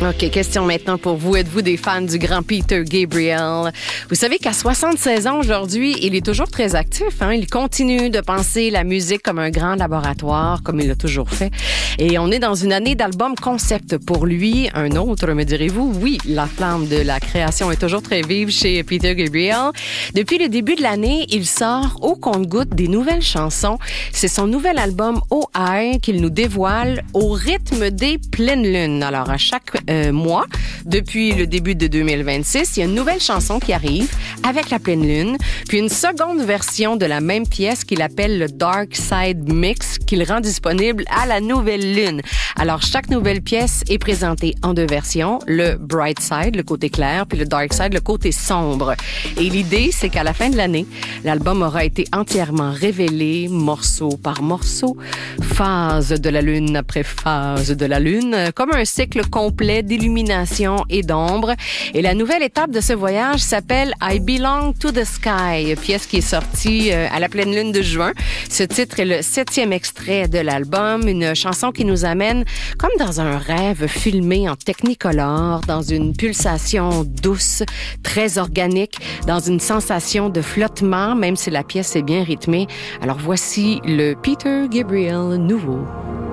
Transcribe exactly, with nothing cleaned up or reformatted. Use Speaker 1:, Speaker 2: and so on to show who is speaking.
Speaker 1: OK, question maintenant pour vous. Êtes-vous des fans du grand Peter Gabriel? Vous savez qu'à soixante-seize ans aujourd'hui, il est toujours très actif. Hein? Il continue de penser la musique comme un grand laboratoire, comme il l'a toujours fait. Et on est dans une année d'album concept pour lui. Un autre, me direz-vous? Oui, la flamme de la création est toujours très vive chez Peter Gabriel. Depuis le début de l'année, il sort au compte-gouttes des nouvelles chansons. C'est son nouvel album Oh I qu'il nous dévoile au rythme des pleines lunes. Alors, à chaque euh, mois, depuis le début de deux mille vingt-six, il y a une nouvelle chanson qui arrive avec la pleine lune, puis une seconde version de la même pièce qu'il appelle le Dark Side Mix, qu'il rend disponible à la nouvelle lune. Alors, chaque nouvelle pièce est présentée en deux versions, le Bright Side, le côté clair, puis le Dark Side, le côté sombre. Et l'idée, c'est qu'à la fin de l'année, l'album aura été entièrement révélé, morceau par morceau, phase de la lune après phase de la lune, comme un cycle complet d'illumination et d'ombre. Et la nouvelle étape de ce voyage s'appelle I Belong to the Sky, pièce qui est sortie à la pleine lune de juin. Ce titre est le septième extrait de l'album, une chanson qui nous amène comme dans un rêve filmé en technicolor, dans une pulsation douce, très organique, dans une sensation de flottement, même si la pièce est bien rythmée. Alors voici le Peter Gabriel nouveau.